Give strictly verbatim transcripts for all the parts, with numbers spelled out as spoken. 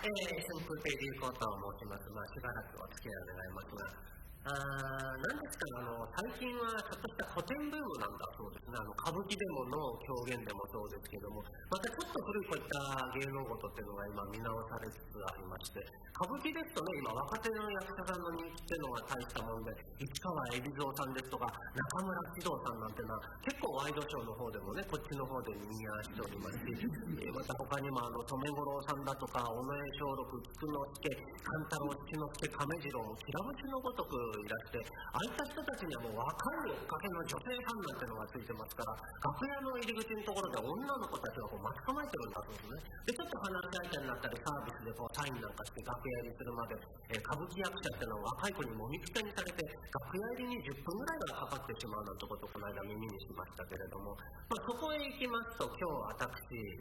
えー、春風亭流行と申します。まあ、しばらくお付き合い願いますが、あーなんですか、あの最近はちょっとした古典ブームなんだそうですね。あの歌舞伎でも能狂言でもそうですけども、またちょっと古いこういった芸能事っていうのが今見直されつつありまして、歌舞伎ですとね、今若手の役者さんの人気っていうのが大したもんで、市川海老蔵さんですとか中村獅童さんなんていうのは結構ワイドショーの方でもね、こっちの方で見やしておりますし、えーまた他にもあの染五郎さんだとか尾上松緑、菊之助、勘太郎、七之助、亀次郎もきらぶちのごとくいらして、ああいった人たちにはもう若い追っかけの女性ファンなんてのがついてますから、楽屋の入り口のところで女の子たちがこう待ち構えてるんだそうですね。でちょっと話し相手になったりサービスでこうサインなんかして楽屋入りするまで、えー、歌舞伎役者ってのは若い子にもみつけにされて楽屋入りにじゅっぷんぐらいがかかってしまうなんてことをこの間耳にしましたけれども、まあ、そこへ行きますと今日私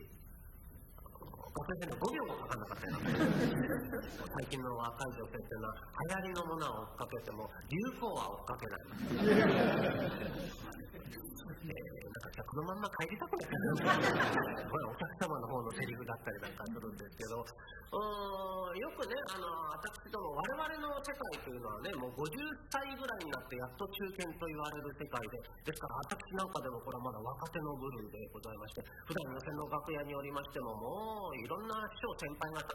ご先生のごびょうもかかんなかったよ最近の若い女性っていうのは流行りのものは追っかけても流行は追っかけないえー、なんか客のまんま帰りたくないこれお客様の方のセリフだったりなんかするんですけど、うーんよくね、あの私ども我々の世界というのはね、もうごじゅっさいぐらいになってやっと中堅と言われる世界で、ですから私なんかでもこれはまだ若手の部類でございまして、普段寄席の楽屋におりましてももういろんな師匠先輩方